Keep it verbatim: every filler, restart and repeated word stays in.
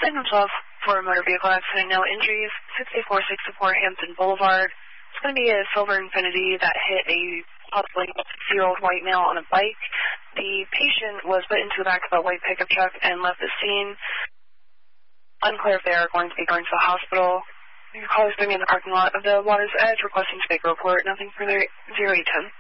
reporting himself for a motor vehicle accident, no injuries, sixty-four sixty-four Hampton Boulevard. It's going to be a silver Infiniti that hit a possibly sixty-year-old white male on a bike. The patient was put into the back of a white pickup truck and left the scene. Unclear if they are going to be going to the hospital. Your call is going to be in the parking lot of the Water's Edge requesting to make a report. Nothing further. zero eight ten.